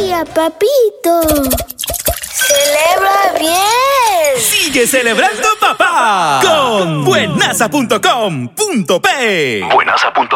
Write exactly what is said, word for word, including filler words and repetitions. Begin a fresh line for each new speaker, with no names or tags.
día, papito! ¡Celebra bien!
¡Sigue celebrando papá! Con buenasa punto com punto pe.
buenasa punto com